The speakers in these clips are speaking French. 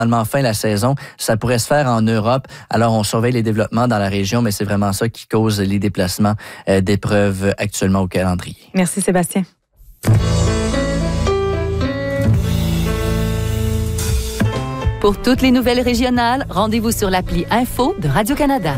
fin la saison. Ça pourrait se faire en Europe. Alors, on surveille les développements dans la région, mais c'est vraiment ça qui cause les déplacements d'épreuves actuellement au calendrier. Merci, Sébastien. Pour toutes les nouvelles régionales, rendez-vous sur l'appli Info de Radio-Canada.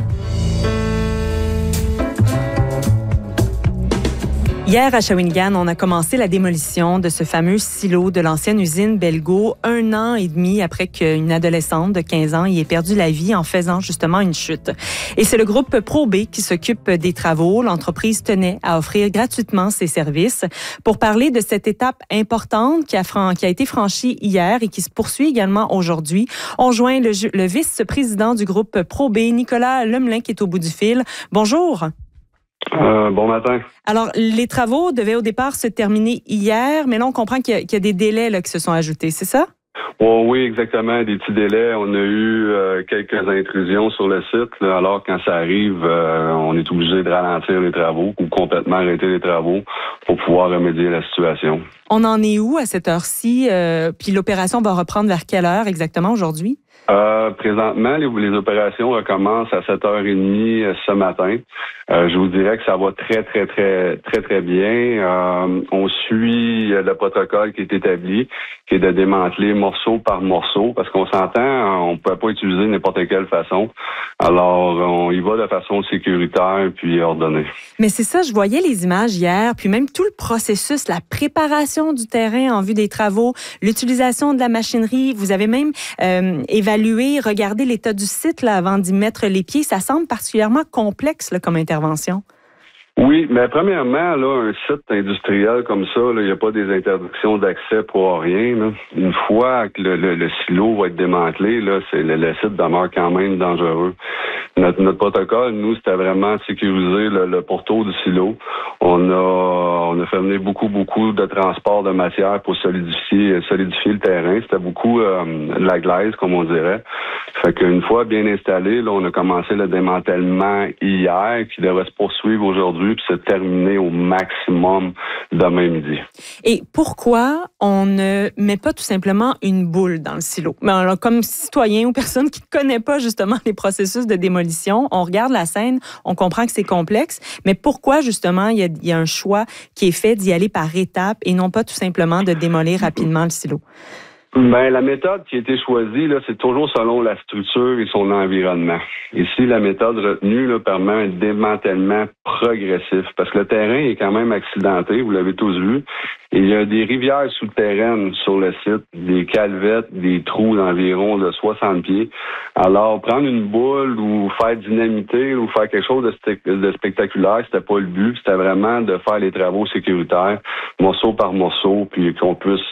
Hier, à Shawinigan, on a commencé la démolition de ce fameux silo de l'ancienne usine Belgo, 1 an et demi après qu'une adolescente de 15 ans y ait perdu la vie en faisant justement une chute. Et c'est le groupe ProB qui s'occupe des travaux. L'entreprise tenait à offrir gratuitement ses services. Pour parler de cette étape importante qui a été franchie hier et qui se poursuit également aujourd'hui, on joint le vice-président du groupe ProB, Nicolas Lemelin, qui est au bout du fil. Bonjour. Bon matin. Alors, les travaux devaient au départ se terminer hier, mais là, on comprend qu'il y a des délais là, qui se sont ajoutés, c'est ça? Oh, oui, exactement, des petits délais. On a eu quelques intrusions sur le site. Là, alors, quand ça arrive, on est obligé de ralentir les travaux ou complètement arrêter les travaux pour pouvoir remédier à la situation. On en est où à cette heure-ci? Puis l'opération va reprendre vers quelle heure exactement aujourd'hui? Présentement, les opérations recommencent à 7h30 ce matin. Je vous dirais que ça va très bien. On suit le protocole qui est établi, qui est de démanteler morceau par morceau, parce qu'on s'entend, on ne peut pas utiliser n'importe quelle façon. Alors, on y va de façon sécuritaire puis ordonnée. Mais c'est ça, je voyais les images hier, puis même tout le processus, la préparation du terrain en vue des travaux, l'utilisation de la machinerie. Vous avez même évalué, regardé l'état du site là, avant d'y mettre les pieds. Ça semble particulièrement complexe là, comme intervention. Oui, mais premièrement, là, un site industriel comme ça, il n'y a pas des interdictions d'accès pour rien. Là. Une fois que le silo va être démantelé, là, le site demeure quand même dangereux. Notre protocole, nous, c'était vraiment sécuriser le pourtour du silo. On a fait venir beaucoup de transport de matière pour solidifier le terrain. C'était beaucoup de la glaise, comme on dirait. Fait qu'une fois bien installé, là, on a commencé le démantèlement hier, qui devrait se poursuivre aujourd'hui puis se terminer au maximum demain midi. Et pourquoi on ne met pas tout simplement une boule dans le silo? Mais alors, comme citoyen ou personne qui ne connaît pas justement les processus de démolition, on regarde la scène, on comprend que c'est complexe, mais pourquoi justement il y a un choix qui est fait d'y aller par étapes et non pas tout simplement de démolir rapidement le silo? Ben, la méthode qui a été choisie, là, c'est toujours selon la structure et son environnement. Ici, la méthode retenue là, permet un démantèlement progressif parce que le terrain est quand même accidenté, vous l'avez tous vu. Et il y a des rivières souterraines sur le site, des calvettes, des trous d'environ de 60 pieds. Alors, prendre une boule ou faire dynamiter ou faire quelque chose de spectaculaire, c'était pas le but. C'était vraiment de faire les travaux sécuritaires, morceau par morceau, puis qu'on puisse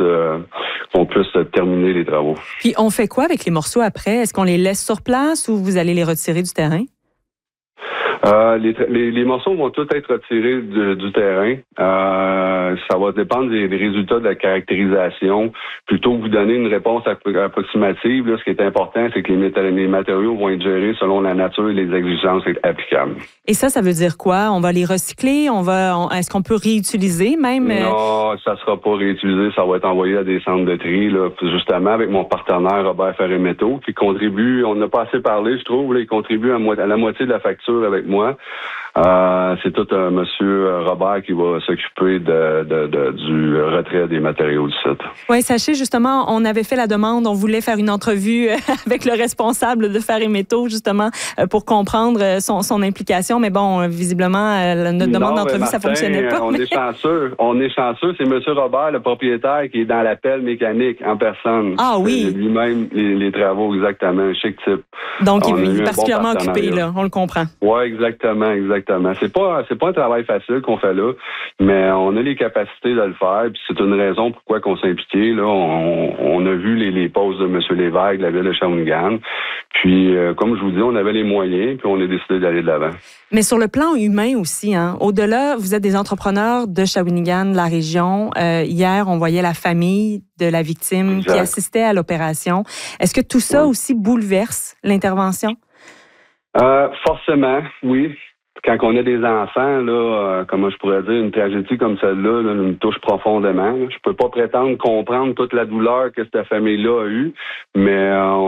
terminer les travaux. Puis, on fait quoi avec les morceaux après? Est-ce qu'on les laisse sur place ou vous allez les retirer du terrain? Les morceaux vont tous être retirés du terrain. Ça va dépendre des résultats de la caractérisation. Plutôt que vous donner une réponse approximative, là, ce qui est important, c'est que les matériaux vont être gérés selon la nature et les exigences applicables. Et ça veut dire quoi? On va les recycler? Est-ce qu'on peut réutiliser même? Non, ça sera pas réutilisé. Ça va être envoyé à des centres de tri, là, justement avec mon partenaire Robert Ferré-Métaux, qui contribue, on n'a pas assez parlé, je trouve, là, il contribue à la moitié de la facture avec moi. C'est tout monsieur Robert qui va s'occuper du retrait des matériaux du site. Oui, sachez justement, on avait fait la demande, on voulait faire une entrevue avec le responsable de Ferré-Métaux justement pour comprendre son implication, mais bon, visiblement, notre demande d'entrevue, ça fonctionnait pas. On est chanceux, c'est monsieur Robert, le propriétaire, qui est dans l'appel mécanique en personne. Ah oui. C'est lui-même les travaux, exactement, un chic type. Donc, il est particulièrement occupé, là, on le comprend. Oui, exactement. C'est pas un travail facile qu'on fait là, mais on a les capacités de le faire, puis c'est une raison pourquoi qu'on s'est impliqué. Là, on a vu les pauses de M. Lévesque, de la ville de Shawinigan. Puis, comme je vous dis, on avait les moyens, puis on a décidé d'aller de l'avant. Mais sur le plan humain aussi, hein, au-delà, vous êtes des entrepreneurs de Shawinigan, de la région. Hier, on voyait la famille de la victime qui assistait à l'opération. Est-ce que tout ça aussi bouleverse l'intervention? Forcément, oui. Quand on a des enfants, là, comment je pourrais dire, une tragédie comme celle-là là, nous touche profondément. Je peux pas prétendre comprendre toute la douleur que cette famille-là a eue, mais